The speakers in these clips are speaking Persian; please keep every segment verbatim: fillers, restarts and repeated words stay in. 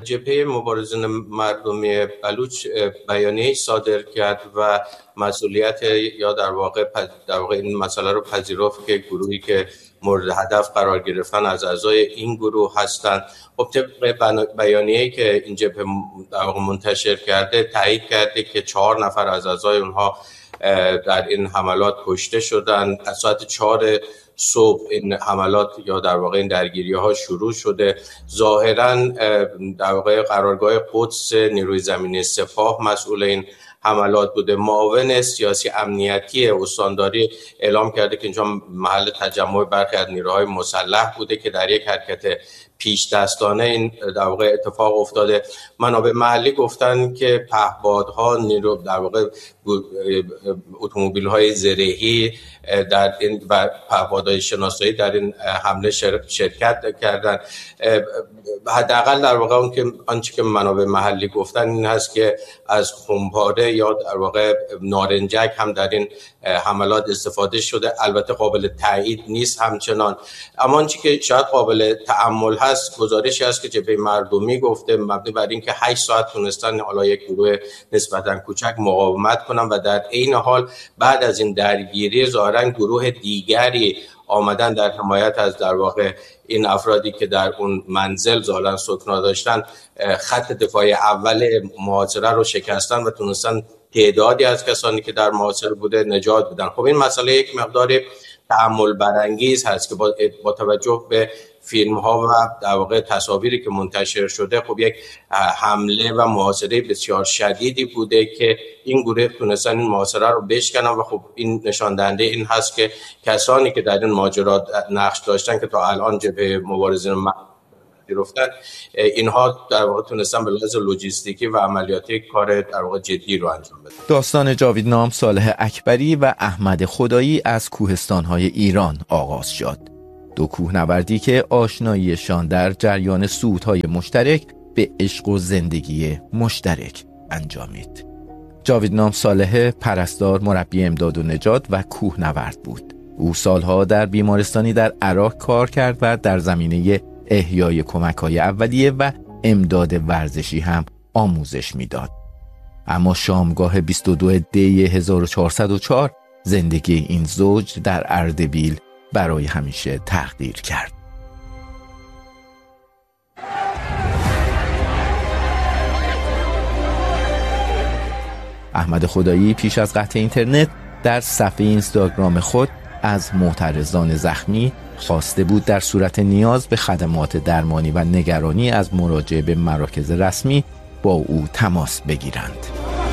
جبهه مبارزین مردمی بلوچ بیانیه صادر کرد و مسئولیت یا در واقع در واقع این مسئله رو پذیرفت که گروهی که مورد هدف قرار گرفتن از اعضای این گروه هستند. خب طبق بیانیه‌ای که این جبهه در واقع منتشر کرده تایید کرده که چهار نفر از اعضای اونها در این حملات کشته شدند. از ساعت چهار صبح این حملات یا در واقع این درگیری ها شروع شده. ظاهرا در واقع قرارگاه قدس نیروی زمینی سپاه مسئول این حملات بوده. معاون سیاسی امنیتی استانداری اعلام کرده که اینجا محل تجمع برخی از نیروهای مسلح بوده که در یک حرکت پیش دستانه این در واقع اتفاق افتاده. منابع محلی گفتن که پهپادها نیرو در واقع اتومبیل‌های زرهی در این و پهپادهای شناسایی در این حمله شرکت کردن. حداقل در واقع اون که آنچه که منابع محلی گفتن این هست که از خمپاره یا در واقع نارنجک هم در این حملات استفاده شده. البته قابل تایید نیست همچنان، اما آنچه که شاید قابل تأمل هست گزارشی هست که جبهه مردمی گفته مبنی بر اینکه هشت ساعت تونستن حالا یک گروه نسبتا کوچک مقاومت کنن و در عین حال بعد از این درگیری ظاهرا گروه دیگری آمدن در حمایت از در واقع این افرادی که در اون منزل ظاهرا سکنا داشتن خط دفاعی اول محاصره رو شکستن و تونستن تعدادی از کسانی که در محاصره بوده نجات بدن. خب این مسئله یک مقدار تأمل برانگیز هست که با, با توجه به فیلم ها و در واقع تصاویری که منتشر شده خب یک حمله و محاصره بسیار شدیدی بوده که این گروه تونستن این محاصره رو بشکنن و خب این نشان دهنده این هست که کسانی که در این ماجرا نقش داشتن که تا الان جبهه مبارزین گرفتن اینها در واقع تونستن به لحاظ لوجستیکی و عملیاتی کار در واقع جدی رو انجام بدن. داستان جاویدنام صالح اکبری و احمد خدایی از کوهستان‌های ایران آغاز شد. دو کوهنوردی که آشناییشان در جریان صعودهای مشترک به عشق و زندگی مشترک انجامید. جاویدنام صالح پرستار، مربی امداد و نجات و کوهنورد بود. او سالها در بیمارستانی در عراق کار کرد و در زمینه احیای کمک‌های اولیه و امداد ورزشی هم آموزش میداد. اما شامگاه بیست و دو دی هزار و چهارصد و چهار زندگی این زوج در اردبیل برای همیشه تغییر کرد. احمد خدایی پیش از قطع اینترنت در صفحه اینستاگرام خود از معترضان زخمی خواسته بود در صورت نیاز به خدمات درمانی و نگرانی از مراجعه به مراکز رسمی با او تماس بگیرند.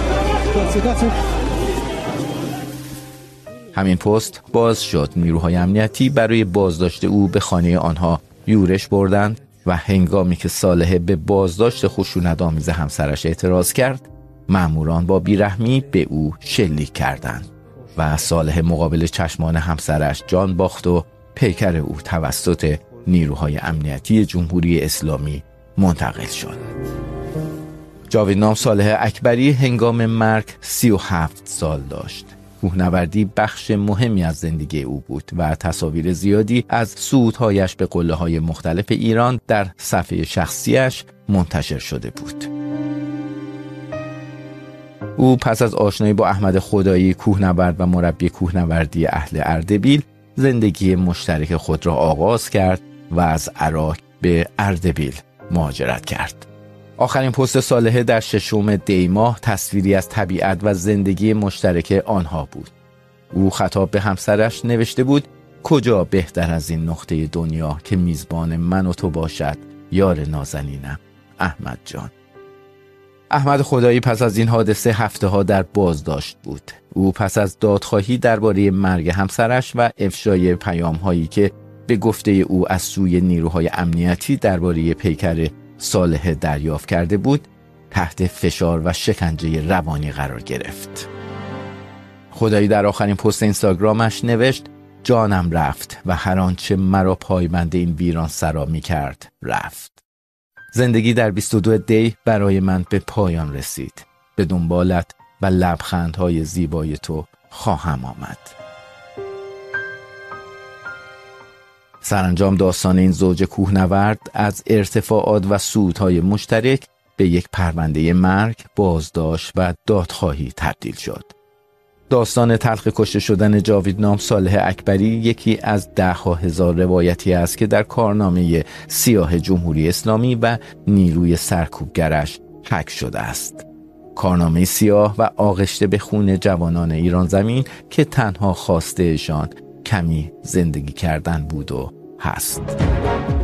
همین پست باز شد. نیروهای امنیتی برای بازداشت او به خانه آنها یورش بردند و هنگامی که صالح به بازداشت خشونت‌آمیز همسرش اعتراض کرد، ماموران با بیرحمی به او شلیک کردند و صالح مقابل چشمان همسرش جان باخت و پیکر او توسط نیروهای امنیتی جمهوری اسلامی منتقل شد. جاویدنام صالح اکبری هنگام مرگ سی و هفت سال داشت. کوهنوردی بخش مهمی از زندگی او بود و تصاویر زیادی از صعودهایش به قله‌های مختلف ایران در صفحه شخصیش منتشر شده بود. او پس از آشنایی با احمد خدایی، کوهنورد و مربی کوهنوردی اهل اردبیل، زندگی مشترک خود را آغاز کرد و از عراق به اردبیل مهاجرت کرد. آخرین پست صالح در ششم دی ماه تصویری از طبیعت و زندگی مشترک آنها بود. او خطاب به همسرش نوشته بود: کجا بهتر از این نقطه دنیا که میزبان من و تو باشد یار نازنینم احمد جان. احمد خدایی پس از این حادثه هفته ها در بازداشت بود. او پس از دادخواهی درباره مرگ همسرش و افشای پیام هایی که به گفته او از سوی نیروهای امنیتی درباره پیکر صالح دریافت کرده بود، تحت فشار و شکنجه روانی قرار گرفت. خدایی در آخرین پست اینستاگرامش نوشت: جانم رفت و هر آنچه مرا پایبند این ویران سرا می کرد رفت. زندگی در بیست و دو دی برای من به پایان رسید. به دنبالت و لبخندهای زیبای تو خواهم آمد. سرانجام داستان این زوج کوهنورد از ارتفاعات و صعودهای مشترک به یک پرونده مرگ، بازداشت و دادخواهی تبدیل شد. داستان تلخ کشته شدن جاویدنام صالح اکبری یکی از ده ها هزار روایتی است که در کارنامه سیاه جمهوری اسلامی و نیروی سرکوبگرش حک شده است. کارنامه سیاه و آغشته به خون جوانان ایران زمین که تنها خواستهشان کمی زندگی کردن بود و هست.